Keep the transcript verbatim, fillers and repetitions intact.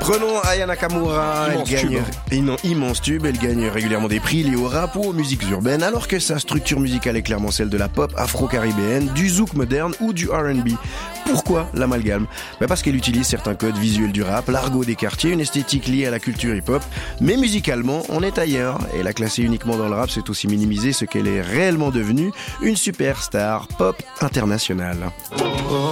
Prenons Aya Nakamura, elle Immense gagne tube, et non, immense tube, elle gagne régulièrement des prix liés au rap ou aux musiques urbaines, alors que sa structure musicale est clairement celle de la pop afro-caribéenne, du zouk moderne ou du R and B. Pourquoi l'amalgame? Ben parce qu'elle utilise certains codes visuels du rap, l'argot des quartiers, une esthétique liée à la culture hip-hop, mais musicalement, on est ailleurs. Et la classer uniquement dans le rap, c'est aussi minimiser ce qu'elle est réellement devenue, une superstar pop internationale.